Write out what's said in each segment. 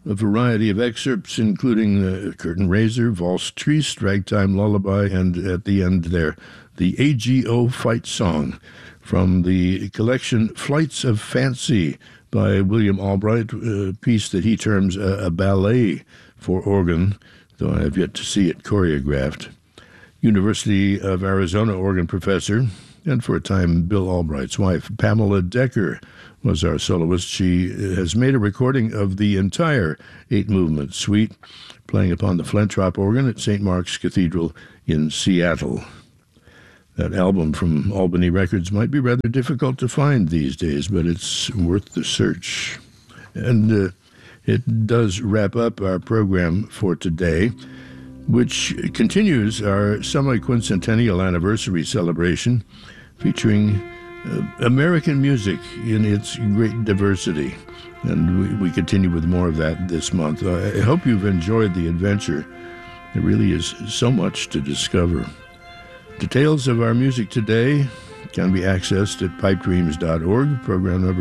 a variety of excerpts, including the Curtain Raiser, Valse Triste, Ragtime Lullaby, and at the end there, the AGO Fight Song from the collection Flights of Fancy by William Albright, a piece that he terms a ballet for organ, though I have yet to see it choreographed. University of Arizona organ professor, and for a time Bill Albright's wife, Pamela Decker, was our soloist. She has made a recording of the entire 8-movement suite, playing upon the Flentrop organ at St. Mark's Cathedral in Seattle. That album from Albany Records might be rather difficult to find these days, but it's worth the search. And it does wrap up our program for today, which continues our semi-quincentennial anniversary celebration featuring American music in its great diversity. And we continue with more of that this month. I hope you've enjoyed the adventure. There really is so much to discover. Details of our music today can be accessed at pipedreams.org, program number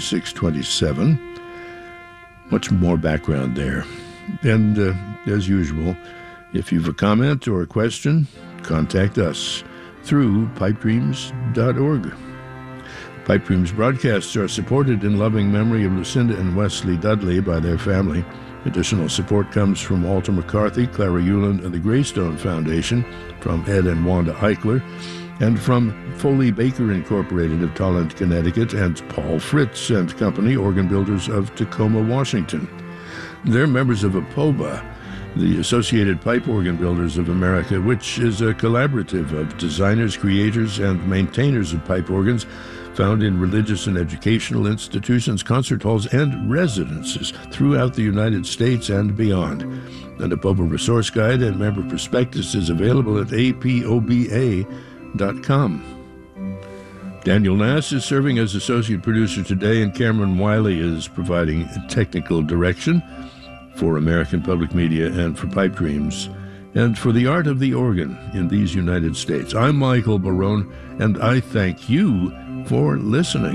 2627. Much more background there. And as usual, if you have a comment or a question, contact us through pipedreams.org. Pipe Dreams broadcasts are supported in loving memory of Lucinda and Wesley Dudley by their family. Additional support comes from Walter McCarthy, Clara Euland, and the Greystone Foundation, from Ed and Wanda Eichler, and from Foley Baker Incorporated of Tolland, Connecticut, and Paul Fritz and Company, organ builders of Tacoma, Washington. They're members of APOBA, the Associated Pipe Organ Builders of America, which is a collaborative of designers, creators, and maintainers of pipe organs found in religious and educational institutions, concert halls, and residences throughout the United States and beyond. An APOBA resource guide and member prospectus is available at apoba.com. Daniel Nass is serving as associate producer today, and Cameron Wiley is providing technical direction for American Public Media and for Pipe Dreams, and for the art of the organ in these United States. I'm Michael Barone, and I thank you for listening.